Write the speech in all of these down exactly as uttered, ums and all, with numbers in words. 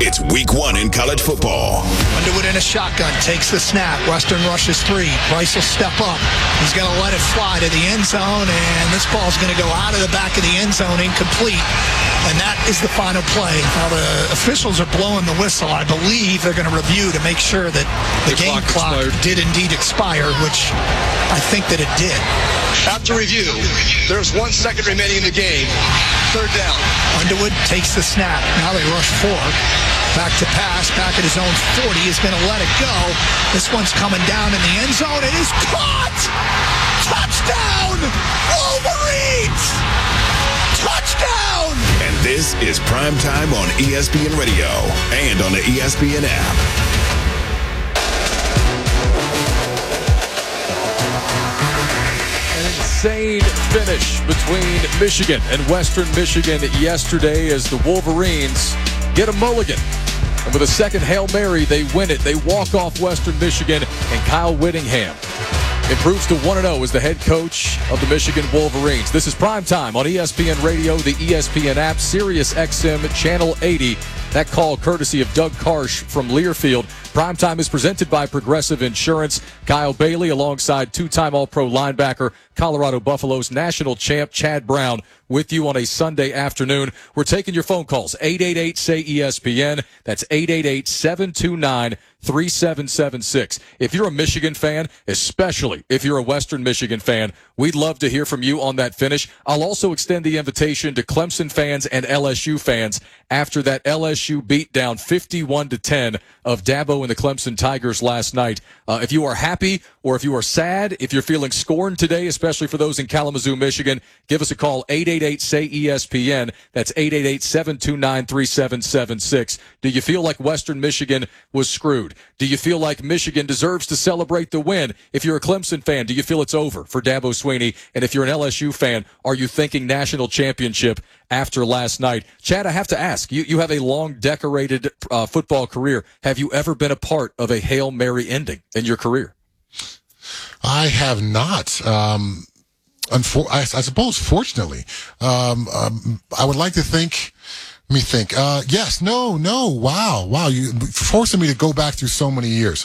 It's week one in college football. Underwood in a shotgun, takes the snap. Western rushes three. Bryce will step up. He's going to let it fly to the end zone, and this ball's going to go out of the back of the end zone, incomplete. And that is the final play. Now, the officials are blowing the whistle. I believe they're going to review to make sure that the, the game clock, clock did indeed expire, which I think that it did. After review, there's one second remaining in the game. Third down. Underwood takes the snap. Now they rush four. Back to pass. Back at his own forty. Is going to let it go. This one's coming down in the end zone. It is caught! Touchdown! Wolverines! Touchdown! And this is Prime Time on E S P N Radio and on the E S P N app. Insane finish between Michigan and Western Michigan yesterday as the Wolverines get a mulligan. And with a second Hail Mary, they win it. They walk off Western Michigan, and Kyle Whittingham improves to one and oh as the head coach of the Michigan Wolverines. This is Prime Time on E S P N Radio, the E S P N app, Sirius X M, Channel eighty. That call courtesy of Doug Karsh from Learfield. Primetime is presented by Progressive Insurance. Kyle Bailey alongside two-time All-Pro linebacker, Colorado Buffaloes national champ Chad Brown with you on a Sunday afternoon. We're taking your phone calls. eight eight eight, S A Y, E S P N. That's eight eight eight, seven two nine, three seven seven six. If you're a Michigan fan, especially if you're a Western Michigan fan, we'd love to hear from you on that finish. I'll also extend the invitation to Clemson fans and L S U fans after that L S U beat down fifty-one to ten of Dabo and the Clemson Tigers last night. Uh, if you are happy or if you are sad, if you're feeling scorned today, especially for those in Kalamazoo, Michigan, give us a call, eight eight eight, S A Y, E S P N. That's eight eight eight, seven two nine, three seven seven six. Do you feel like Western Michigan was screwed? Do you feel like Michigan deserves to celebrate the win? If you're a Clemson fan, do you feel it's over for Dabo Swinney? And if you're an L S U fan, are you thinking national championship after last night? Chad, I have to ask, you, you have a long, decorated uh, football career. Have you ever been a part of a Hail Mary ending in your career? I have not. Um, unfor- I, I suppose, fortunately. Um, um, I would like to think, let me think. Uh, yes, no, no, wow, wow. You forcing me to go back through so many years.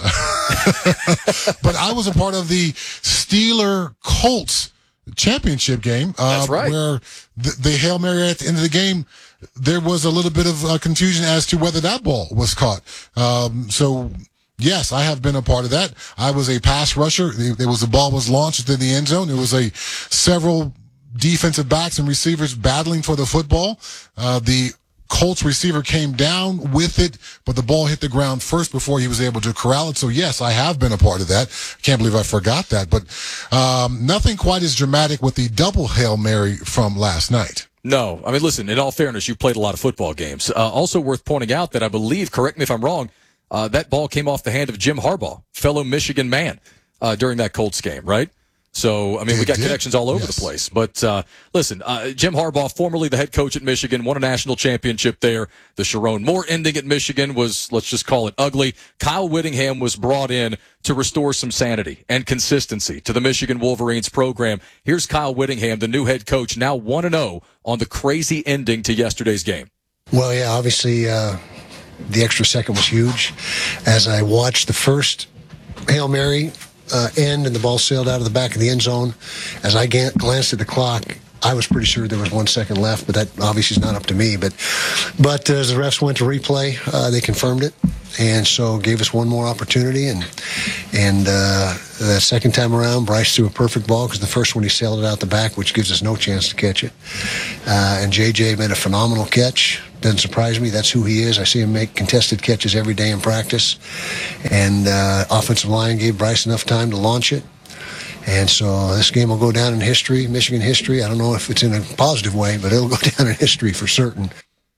But I was a part of the Steeler Colts championship game. Uh, That's right. Where the, the Hail Mary at the end of the game, there was a little bit of uh, confusion as to whether that ball was caught. Um, so, yes, I have been a part of that. I was a pass rusher. There was the ball was launched in the end zone. There was a several defensive backs and receivers battling for the football. Uh, the Colts receiver came down with it, but the ball hit the ground first before he was able to corral it. So, yes, I have been a part of that. Can't believe I forgot that. But um, nothing quite as dramatic with the double Hail Mary from last night. No. I mean, listen, in all fairness, you played a lot of football games. Uh, also worth pointing out that I believe, correct me if I'm wrong, uh, that ball came off the hand of Jim Harbaugh, fellow Michigan man, uh, during that Colts game, right? So, I mean, It we got did. connections all over Yes. the place. But, uh, listen, uh, Jim Harbaugh, formerly the head coach at Michigan, won a national championship there. The Sharon Moore ending at Michigan was, let's just call it ugly. Kyle Whittingham was brought in to restore some sanity and consistency to the Michigan Wolverines program. Here's Kyle Whittingham, the new head coach, now one and oh on the crazy ending to yesterday's game. Well, yeah, obviously uh, the extra second was huge. As I watched the first Hail Mary uh, end and the ball sailed out of the back of the end zone, as I ga- glanced at the clock, I was pretty sure there was one second left, but that obviously is not up to me. But but as the refs went to replay, uh, they confirmed it, and so gave us one more opportunity. And and uh, the second time around, Bryce threw a perfect ball because the first one he sailed it out the back, which gives us no chance to catch it. Uh, and J J made a phenomenal catch. Doesn't surprise me. That's who he is. I see him make contested catches every day in practice. And uh, offensive line gave Bryce enough time to launch it. And so this game will go down in history, Michigan history. I don't know if it's in a positive way, but it'll go down in history for certain.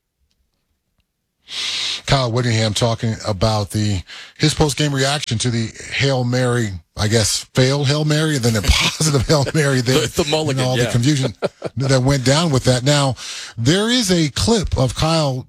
Kyle Whittingham talking about the his post-game reaction to the Hail Mary, I guess, failed Hail Mary, and then a positive Hail Mary there. The, the mulligan, and all yeah. the confusion that went down with that. Now, there is a clip of Kyle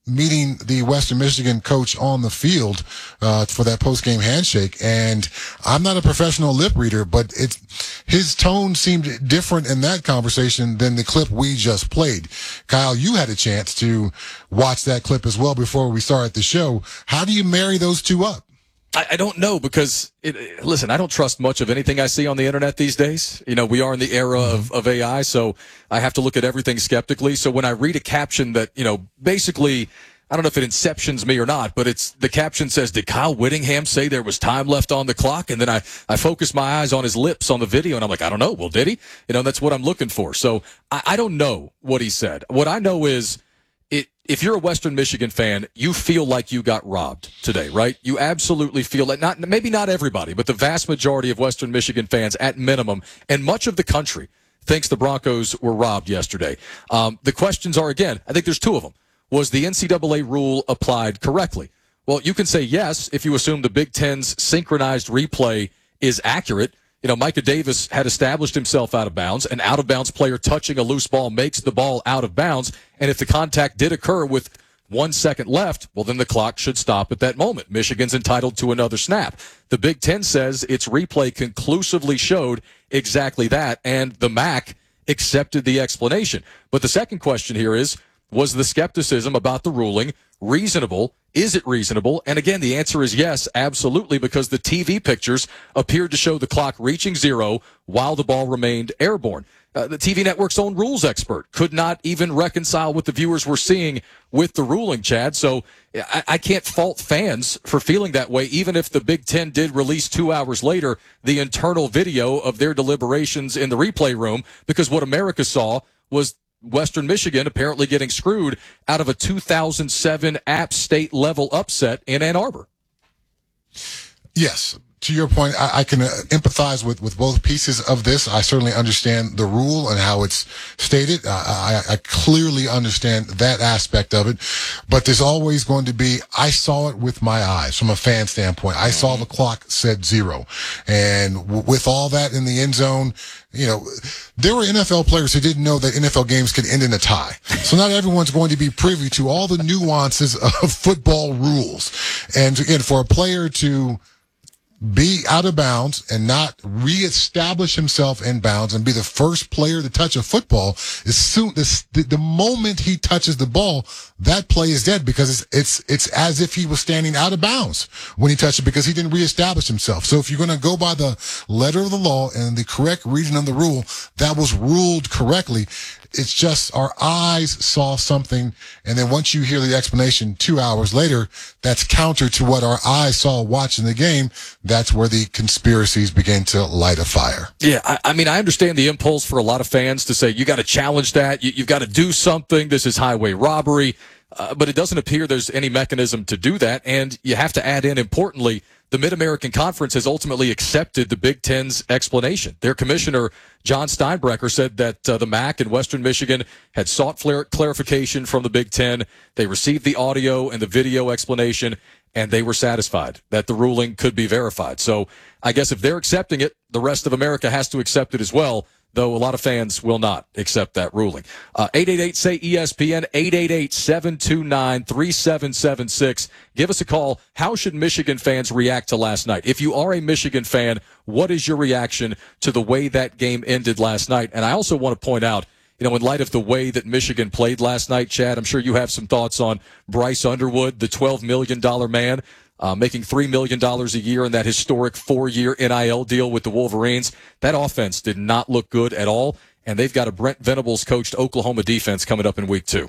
meeting the Western Michigan coach on the field uh, for that post-game handshake. And I'm not a professional lip reader, but it, his tone seemed different in that conversation than the clip we just played. Kyle, you had a chance to watch that clip as well before we started the show. How do you marry those two up? I, I don't know because, it, listen, I don't trust much of anything I see on the internet these days. You know, we are in the era of, of A I, so I have to look at everything skeptically. So when I read a caption that, you know, basically, I don't know if it inceptions me or not, but it's the caption says, did Kyle Whittingham say there was time left on the clock? And then I, I focus my eyes on his lips on the video, and I'm like, I don't know. Well, did he? You know, that's what I'm looking for. So I, I don't know what he said. What I know is, It, if you're a Western Michigan fan, you feel like you got robbed today, right? You absolutely feel like, not maybe not everybody, but the vast majority of Western Michigan fans at minimum, and much of the country, thinks the Broncos were robbed yesterday. Um, the questions are, again, I think there's two of them. Was the N C double A rule applied correctly? Well, you can say yes if you assume the Big Ten's synchronized replay is accurate. You know, Micah Davis had established himself out of bounds. An out-of-bounds player touching a loose ball makes the ball out of bounds. And if the contact did occur with one second left, well, then the clock should stop at that moment. Michigan's entitled to another snap. The Big Ten says its replay conclusively showed exactly that, and the M A C accepted the explanation. But the second question here is, was the skepticism about the ruling reasonable? Is it reasonable? And again, the answer is yes, absolutely, because the T V pictures appeared to show the clock reaching zero while the ball remained airborne. Uh, the T V network's own rules expert could not even reconcile what the viewers were seeing with the ruling, Chad. So I, I can't fault fans for feeling that way, even if the Big Ten did release two hours later the internal video of their deliberations in the replay room, because what America saw was Western Michigan apparently getting screwed out of a two thousand seven App State level upset in Ann Arbor. Yes. To your point, I, I can uh, empathize with, with both pieces of this. I certainly understand the rule and how it's stated. I, I, I clearly understand that aspect of it. But there's always going to be, I saw it with my eyes from a fan standpoint. I saw the clock said zero. And w- with all that in the end zone, you know, there were N F L players who didn't know that N F L games could end in a tie. So not everyone's going to be privy to all the nuances of football rules. And again, for a player to be out of bounds and not reestablish himself in bounds and be the first player to touch a football, as soon as the, the moment he touches the ball, that play is dead, because it's it's it's as if he was standing out of bounds when he touched it, because he didn't reestablish himself. So if you're going to go by the letter of the law and the correct reading of the rule, that was ruled correctly. It's just our eyes saw something, and then once you hear the explanation two hours later, that's counter to what our eyes saw watching the game. That's where the conspiracies begin to light a fire. Yeah, I, I mean, I understand the impulse for a lot of fans to say, you got to challenge that, you, you've got to do something, this is highway robbery, uh, but it doesn't appear there's any mechanism to do that, and you have to add in, importantly, the Mid-American Conference has ultimately accepted the Big Ten's explanation. Their commissioner, John Steinbrecher, said that uh, the M A C and Western Michigan had sought flar- clarification from the Big Ten. They received the audio and the video explanation, and they were satisfied that the ruling could be verified. So I guess if they're accepting it, the rest of America has to accept it as well, though a lot of fans will not accept that ruling. Uh, eight eight eight, say E S P N, eight eight eight, seven two nine, three seven seven six. Give us a call. How should Michigan fans react to last night? If you are a Michigan fan, what is your reaction to the way that game ended last night? And I also want to point out, you know, in light of the way that Michigan played last night, Chad, I'm sure you have some thoughts on Bryce Underwood, the twelve million dollars man. Uh, making three million dollars a year in that historic four-year N I L deal with the Wolverines. That offense did not look good at all, and they've got a Brent Venables-coached Oklahoma defense coming up in week two.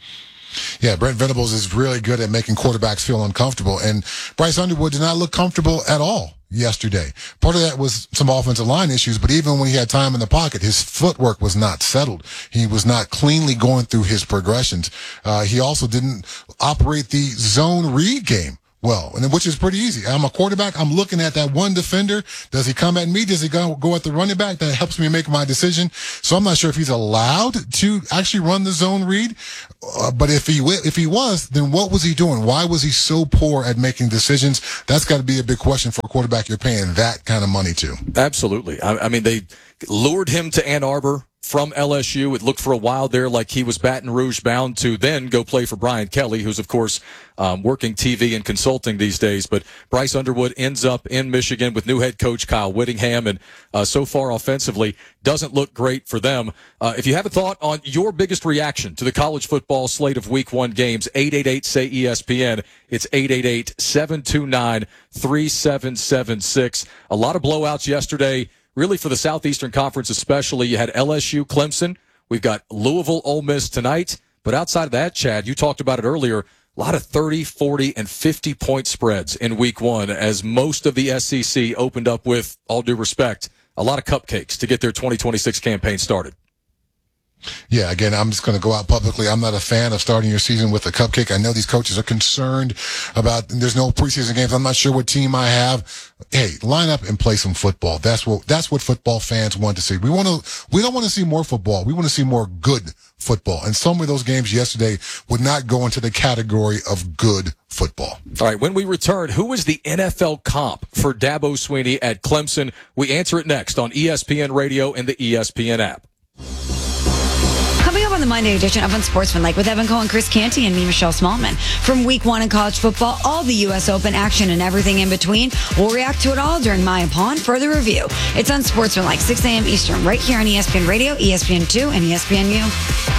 Yeah, Brent Venables is really good at making quarterbacks feel uncomfortable, and Bryce Underwood did not look comfortable at all yesterday. Part of that was some offensive line issues, but even when he had time in the pocket, his footwork was not settled. He was not cleanly going through his progressions. Uh, he also didn't operate the zone read game well, and which is pretty easy. I'm a quarterback. I'm looking at that one defender. Does he come at me? Does he go, go at the running back? That helps me make my decision. So I'm not sure if he's allowed to actually run the zone read. Uh, but if he if he was, then what was he doing? Why was he so poor at making decisions? That's got to be a big question for a quarterback you're paying that kind of money to. Absolutely. I, I mean, they lured him to Ann Arbor from L S U. It looked for a while there like he was Baton Rouge bound to then go play for Brian Kelly, who's, of course, um, working T V and consulting these days. But Bryce Underwood ends up in Michigan with new head coach Kyle Whittingham, and uh, so far offensively doesn't look great for them. Uh, if you have a thought on your biggest reaction to the college football slate of week one games, eight eight eight, say E S P N. It's eight eight eight, seven two nine, three seven seven six. A lot of blowouts yesterday. Really, for the Southeastern Conference especially, you had L S U, Clemson. We've got Louisville, Ole Miss tonight. But outside of that, Chad, you talked about it earlier, a lot of thirty, forty, and fifty-point spreads in week one as most of the S E C opened up with, all due respect, a lot of cupcakes to get their twenty twenty-six campaign started. Yeah, again, I'm just going to go out publicly. I'm not a fan of starting your season with a cupcake. I know these coaches are concerned about there's no preseason games. I'm not sure what team I have. Hey, line up and play some football. That's what that's what football fans want to see. We want to we don't want to see more football. We want to see more good football. And some of those games yesterday would not go into the category of good football. All right, when we return, who is the N F L comp for Dabo Swinney at Clemson? We answer it next on E S P N Radio and the E S P N app. Coming up on the Monday edition of Unsportsmanlike with Evan Cohen, Chris Canty, and me, Michelle Smallman. From week one in college football, all the U S Open action and everything in between. We'll react to it all during Maya Pond Further Review. It's Unsportsmanlike, six a.m. Eastern, right here on E S P N Radio, E S P N two, and E S P N U.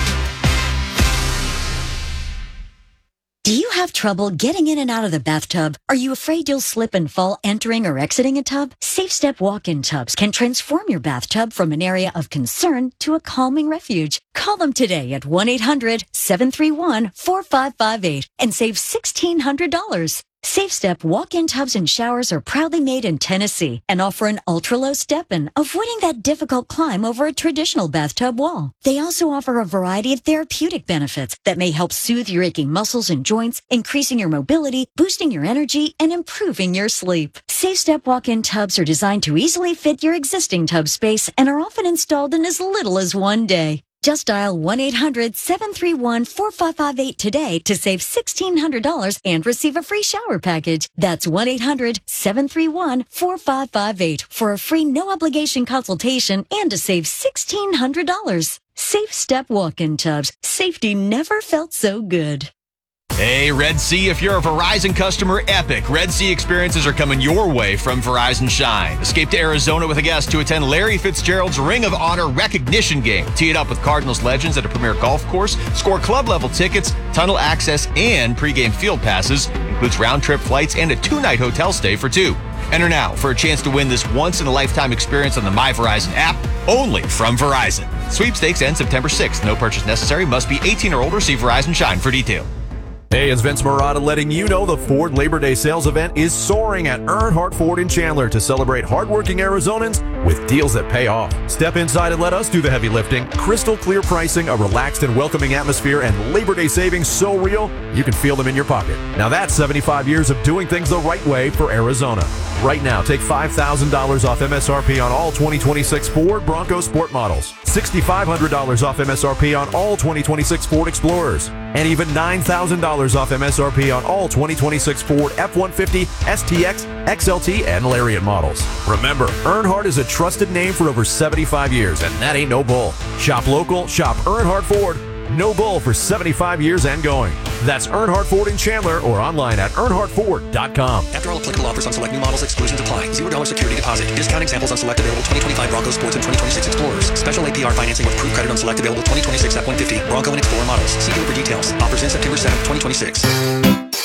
Do you have trouble getting in and out of the bathtub? Are you afraid you'll slip and fall entering or exiting a tub? SafeStep walk-in tubs can transform your bathtub from an area of concern to a calming refuge. Call them today at one eight hundred, seven three one, four five five eight and save sixteen hundred dollars. SafeStep walk-in tubs and showers are proudly made in Tennessee and offer an ultra-low step-in, avoiding that difficult climb over a traditional bathtub wall. They also offer a variety of therapeutic benefits that may help soothe your aching muscles and joints, increasing your mobility, boosting your energy, and improving your sleep. SafeStep walk-in tubs are designed to easily fit your existing tub space and are often installed in as little as one day. Just dial one eight hundred, seven three one, four five five eight today to save sixteen hundred dollars and receive a free shower package. That's one eight hundred, seven three one, four five five eight for a free no-obligation consultation and to save sixteen hundred dollars. SafeStep walk-in tubs. Safety never felt so good. Hey, Red Sea, if you're a Verizon customer, epic Red Sea experiences are coming your way from Verizon Shine. Escape to Arizona with a guest to attend Larry Fitzgerald's Ring of Honor recognition game. Tee it up with Cardinals legends at a premier golf course. Score club-level tickets, tunnel access, and pregame field passes. Includes round-trip flights and a two-night hotel stay for two. Enter now for a chance to win this once-in-a-lifetime experience on the My Verizon app, only from Verizon. Sweepstakes ends September sixth. No purchase necessary. Must be eighteen or older. See Verizon Shine for detail. Hey, it's Vince Marotta letting you know the Ford Labor Day sales event is soaring at Earnhardt Ford in Chandler to celebrate hardworking Arizonans with deals that pay off. Step inside and let us do the heavy lifting. Crystal clear pricing, a relaxed and welcoming atmosphere, and Labor Day savings so real you can feel them in your pocket. Now that's seventy-five years of doing things the right way for Arizona. Right now, take five thousand dollars off M S R P on all twenty twenty-six Ford Bronco Sport models, six thousand five hundred dollars off M S R P on all twenty twenty-six Ford Explorers, and even nine thousand dollars off M S R P on all twenty twenty-six Ford F one fifty, S T X, X L T, and Lariat models. Remember, Earnhardt is a trusted name for over seventy-five years, and that ain't no bull. Shop local, shop Earnhardt Ford. No bull for seventy-five years and going. That's Earnhardt Ford in Chandler or online at earnhardt ford dot com. After all applicable offers on select new models, exclusions apply. zero dollars security deposit. Discount examples on select available twenty twenty-five Bronco Sports and twenty twenty-six Explorers. Special A P R financing with approved credit on select available twenty twenty-six F one fifty Bronco and Explorer models. See dealer for details. Offers in September seventh, twenty twenty-six.